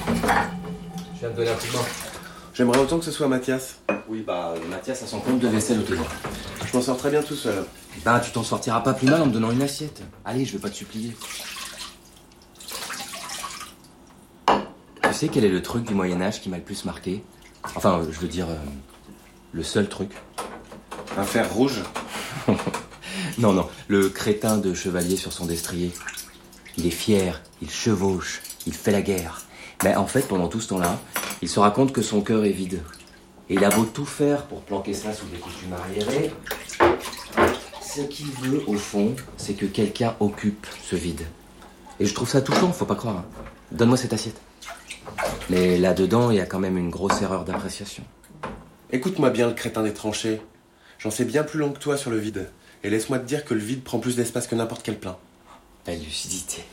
Je viens de donner un coup de main. J'aimerais autant que ce soit Mathias. Oui, Mathias a son compte de vaisselle au toujours. Je m'en sors très bien tout seul. Tu t'en sortiras pas plus mal en me donnant une assiette. Allez, je vais pas te supplier. Tu sais quel est le truc du Moyen-Âge qui m'a le plus marqué? Enfin, je veux dire, le seul truc. Un fer rouge? Non, le crétin de chevalier sur son destrier. Il est fier, il chevauche, il fait la guerre. Mais en fait, pendant tout ce temps-là, il se raconte que son cœur est vide. Et il a beau tout faire pour planquer ça sous des coutumes arriérées. Ce qu'il veut, au fond, c'est que quelqu'un occupe ce vide. Et je trouve ça touchant, faut pas croire. Hein. Donne-moi cette assiette. Mais là-dedans, il y a quand même une grosse erreur d'appréciation. Écoute-moi bien, le crétin des tranchées. J'en sais bien plus long que toi sur le vide. Et laisse-moi te dire que le vide prend plus d'espace que n'importe quel plein. Belle lucidité.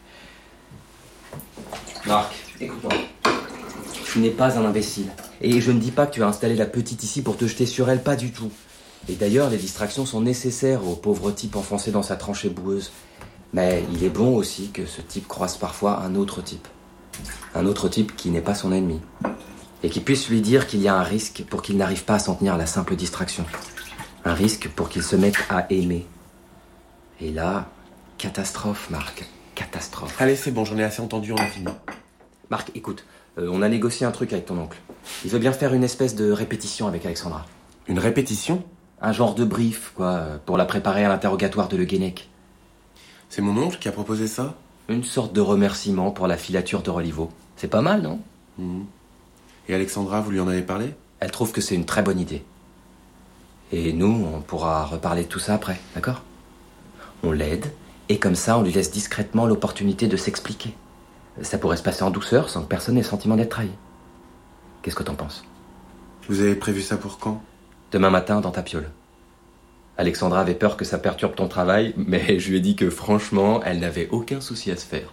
Marc, écoute-moi. Tu n'es pas un imbécile. Et je ne dis pas que tu as installé la petite ici pour te jeter sur elle, pas du tout. Et d'ailleurs, les distractions sont nécessaires au pauvre type enfoncé dans sa tranchée boueuse. Mais il est bon aussi que ce type croise parfois un autre type. Un autre type qui n'est pas son ennemi. Et qui puisse lui dire qu'il y a un risque pour qu'il n'arrive pas à s'en tenir à la simple distraction. Un risque pour qu'il se mette à aimer. Et là, catastrophe, Marc. Catastrophe. Allez, c'est bon, j'en ai assez entendu, on a fini. Marc, écoute, on a négocié un truc avec ton oncle. Il veut bien faire une espèce de répétition avec Alexandra. Une répétition? Un genre de brief, pour la préparer à l'interrogatoire de Le Guenec. C'est mon oncle qui a proposé ça? Une sorte de remerciement pour la filature de Roliveau. C'est pas mal, non? Et Alexandra, vous lui en avez parlé? Elle trouve que c'est une très bonne idée. Et nous, on pourra reparler de tout ça après, d'accord? On l'aide, et comme ça, on lui laisse discrètement l'opportunité de s'expliquer. Ça pourrait se passer en douceur, sans que personne n'ait le sentiment d'être trahi. Qu'est-ce que t'en penses? Vous avez prévu ça pour quand? Demain matin, dans ta piole. Alexandra avait peur que ça perturbe ton travail, mais je lui ai dit que franchement, elle n'avait aucun souci à se faire.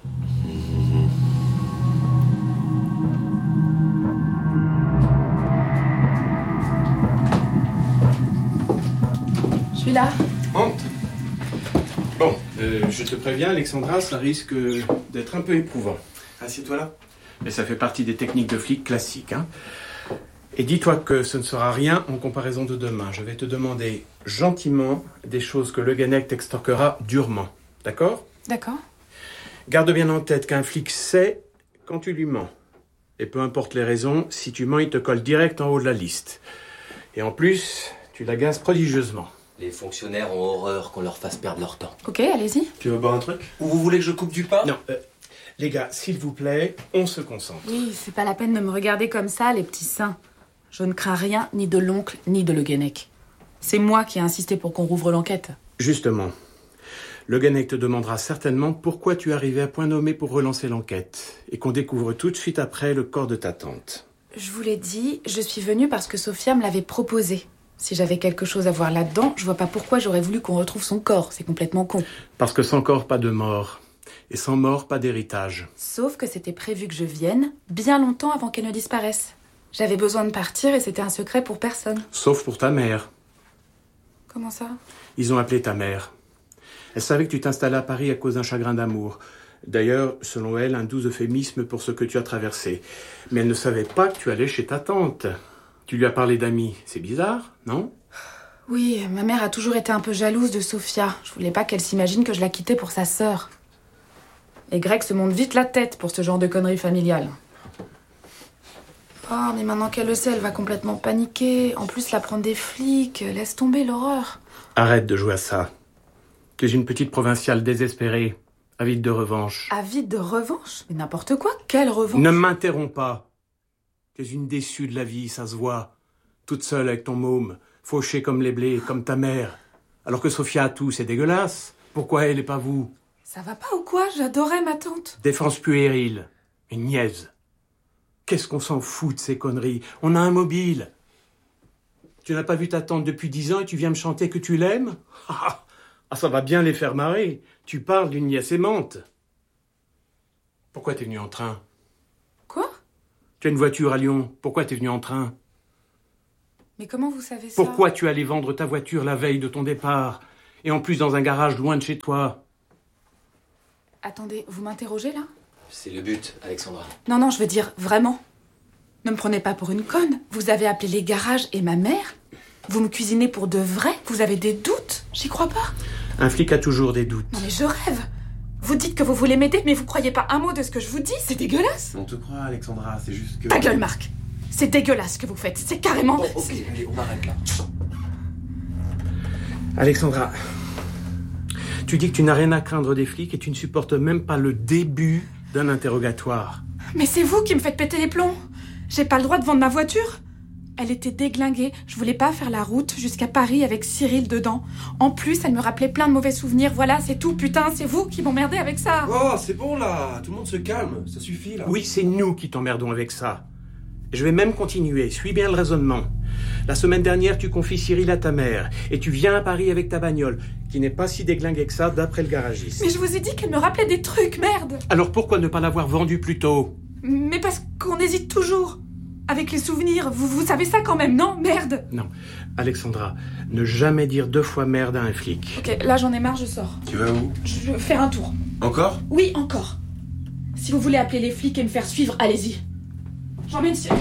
Je suis là. Monte. Bon, je te préviens, Alexandra, ça risque d'être un peu éprouvant. Assieds-toi là. Mais ça fait partie des techniques de flic classiques, hein. Et dis-toi que ce ne sera rien en comparaison de demain. Je vais te demander gentiment des choses que Le Guenec t'extorquera durement. D'accord? D'accord. Garde bien en tête qu'un flic sait quand tu lui mens. Et peu importe les raisons, si tu mens, il te colle direct en haut de la liste. Et en plus, tu l'agaces prodigieusement. Les fonctionnaires ont horreur qu'on leur fasse perdre leur temps. Ok, allez-y. Tu veux boire un truc? Ou vous voulez que je coupe du pain? Non, les gars, s'il vous plaît, on se concentre. Oui, c'est pas la peine de me regarder comme ça, les petits seins. Je ne crains rien, ni de l'oncle, ni de Le Guenec. C'est moi qui ai insisté pour qu'on rouvre l'enquête. Justement, Le Guenec te demandera certainement pourquoi tu es arrivé à point nommé pour relancer l'enquête et qu'on découvre tout de suite après le corps de ta tante. Je vous l'ai dit, je suis venue parce que Sophia me l'avait proposé. Si j'avais quelque chose à voir là-dedans, je vois pas pourquoi j'aurais voulu qu'on retrouve son corps. C'est complètement con. Parce que sans corps, pas de mort. Et sans mort, pas d'héritage. Sauf que c'était prévu que je vienne bien longtemps avant qu'elle ne disparaisse. J'avais besoin de partir et c'était un secret pour personne. Sauf pour ta mère. Comment ça? Ils ont appelé ta mère. Elle savait que tu t'installais à Paris à cause d'un chagrin d'amour. D'ailleurs, selon elle, un doux euphémisme pour ce que tu as traversé. Mais elle ne savait pas que tu allais chez ta tante. Tu lui as parlé d'amis. C'est bizarre, non? Oui, ma mère a toujours été un peu jalouse de Sophia. Je voulais pas qu'elle s'imagine que je la quittais pour sa sœur. Et Greg se monte vite la tête pour ce genre de conneries familiales. Oh, mais maintenant qu'elle le sait, elle va complètement paniquer. En plus, la prendre des flics, laisse tomber l'horreur. Arrête de jouer à ça. Tu es une petite provinciale désespérée, avide de revanche. Avide de revanche? Mais n'importe quoi, quelle revanche? Ne m'interromps pas. Tu es une déçue de la vie, ça se voit. Toute seule avec ton môme, fauchée comme les blés, comme ta mère. Alors que Sophia a tout, c'est dégueulasse. Pourquoi elle et pas vous? Ça va pas ou quoi? J'adorais ma tante. Défense puérile. Une niaise. Qu'est-ce qu'on s'en fout de ces conneries? On a un mobile. Tu n'as pas vu ta tante depuis 10 ans et tu viens me chanter que tu l'aimes? Ah, ça va bien les faire marrer. Tu parles d'une nièce aimante. Pourquoi t'es venu en train? Quoi? Tu as une voiture à Lyon. Pourquoi t'es venu en train? Mais comment vous savez ça? Pourquoi tu allais vendre ta voiture la veille de ton départ? Et en plus dans un garage loin de chez toi? Attendez, vous m'interrogez là? C'est le but, Alexandra. Non, je veux dire, vraiment. Ne me prenez pas pour une conne. Vous avez appelé les garages et ma mère. Vous me cuisinez pour de vrai. Vous avez des doutes. J'y crois pas. Un flic a toujours des doutes. Non mais je rêve. Vous dites que vous voulez m'aider, mais vous croyez pas un mot de ce que je vous dis. C'est dégueulasse. On te croit, Alexandra, c'est juste que... Ta gueule, Marc. C'est dégueulasse ce que vous faites. C'est carrément... Bon, ok, allez, on arrête là. Alexandra, tu dis que tu n'as rien à craindre des flics et tu ne supportes même pas le début d'un interrogatoire. Mais c'est vous qui me faites péter les plombs. J'ai pas le droit de vendre ma voiture. Elle était déglinguée. Je voulais pas faire la route jusqu'à Paris avec Cyril dedans. En plus, elle me rappelait plein de mauvais souvenirs. Voilà, c'est tout. Putain, c'est vous qui m'emmerdez avec ça. Oh, c'est bon là, tout le monde se calme, ça suffit là. Oui, c'est nous qui t'emmerdons avec ça. Je vais même continuer, suis bien le raisonnement. La semaine dernière, tu confies Cyril à ta mère et tu viens à Paris avec ta bagnole, qui n'est pas si déglinguée que ça d'après le garagiste. Mais je vous ai dit qu'elle me rappelait des trucs, merde. Alors pourquoi ne pas l'avoir vendue plus tôt? Mais parce qu'on hésite toujours. Avec les souvenirs, vous savez ça quand même, non? Merde. Non, Alexandra, ne jamais dire 2 fois merde à un flic. Ok, là j'en ai marre, je sors. Tu vas où? Je veux faire un tour. Encore? Oui, encore. Si vous voulez appeler les flics et me faire suivre, allez-y. J'emmène Cyril.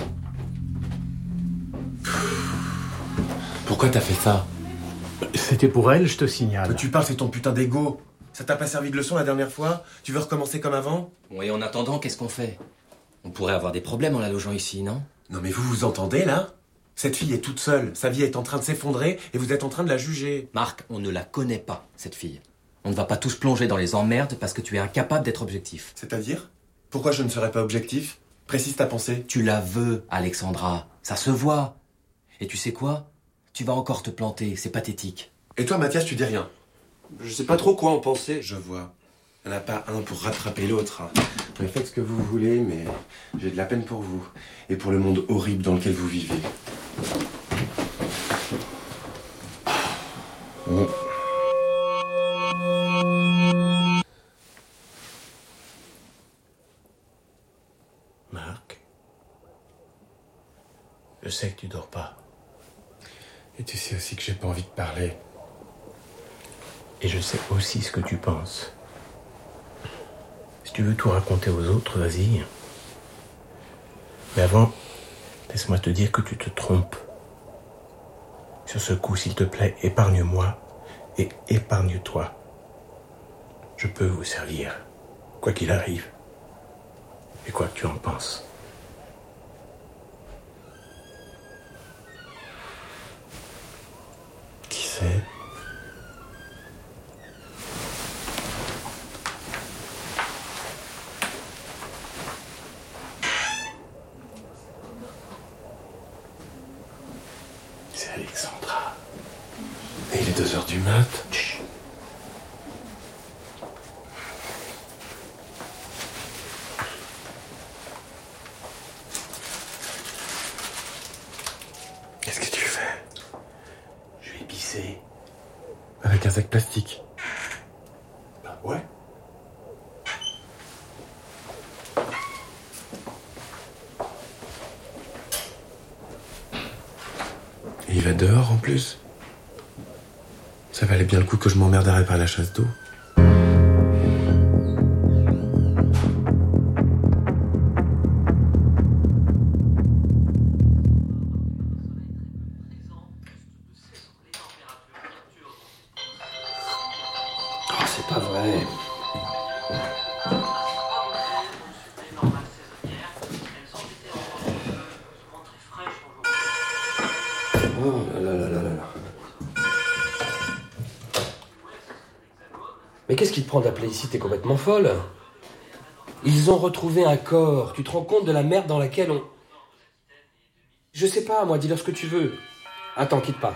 Pourquoi t'as fait ça? C'était pour elle, je te signale. Que tu parles, c'est ton putain d'ego. Ça t'a pas servi de leçon la dernière fois? Tu veux recommencer comme avant? Bon, et en attendant, qu'est-ce qu'on fait? On pourrait avoir des problèmes en la logeant ici, non? Non mais vous vous entendez là? Cette fille est toute seule, sa vie est en train de s'effondrer et vous êtes en train de la juger. Marc, on ne la connaît pas, cette fille. On ne va pas tous plonger dans les emmerdes parce que tu es incapable d'être objectif. C'est-à-dire? Pourquoi je ne serais pas objectif? Précise ta pensée. Tu la veux, Alexandra. Ça se voit. Et tu sais quoi? Tu vas encore te planter, c'est pathétique. Et toi Mathias, tu dis rien? Je sais pas trop quoi en penser. Je vois. Il n'y en a pas un pour rattraper l'autre. Mais faites ce que vous voulez, mais j'ai de la peine pour vous. Et pour le monde horrible dans lequel vous vivez. Marc, je sais que tu dors pas. Et tu sais aussi que j'ai pas envie de parler. Et je sais aussi ce que tu penses. Si tu veux tout raconter aux autres, vas-y. Mais avant, laisse-moi te dire que tu te trompes. Sur ce coup, s'il te plaît, épargne-moi et épargne-toi. Je peux vous servir, quoi qu'il arrive. Et quoi que tu en penses. Qui sait ? C'est Alexandra. Et il est 2h du mat. Chut. Qu'est-ce que tu fais? Je vais pisser. Avec un sac plastique. Bah ouais. Et il va dehors en plus. Ça valait bien le coup que je m'emmerde à réparer la chasse d'eau. Oh, c'est pas vrai. Oh là là là là là. Mais qu'est-ce qui te prend d'appeler ici? T'es complètement folle. Ils ont retrouvé un corps. Tu te rends compte de la merde dans laquelle on... Je sais pas, moi, dis-leur ce que tu veux. Attends, quitte pas.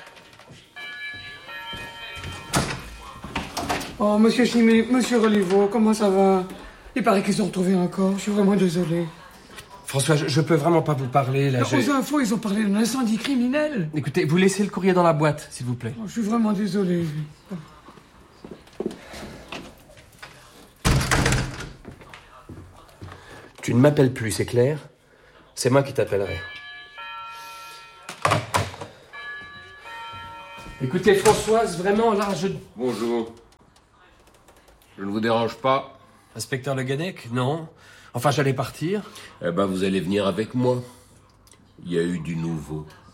Oh, monsieur Chimé, monsieur Reliveau, comment ça va? Il paraît qu'ils ont retrouvé un corps, je suis vraiment désolé. François, je peux vraiment pas vous parler, là. Aux infos, ils ont parlé d'un incendie criminel. Écoutez, vous laissez le courrier dans la boîte, s'il vous plaît. Oh, je suis vraiment désolé. Tu ne m'appelles plus, c'est clair? C'est moi qui t'appellerai. Écoutez, Françoise, vraiment, là, Bonjour. Je ne vous dérange pas? Inspecteur Le Guenec? Non. Enfin, j'allais partir. Eh ben, vous allez venir avec moi. Il y a eu du nouveau.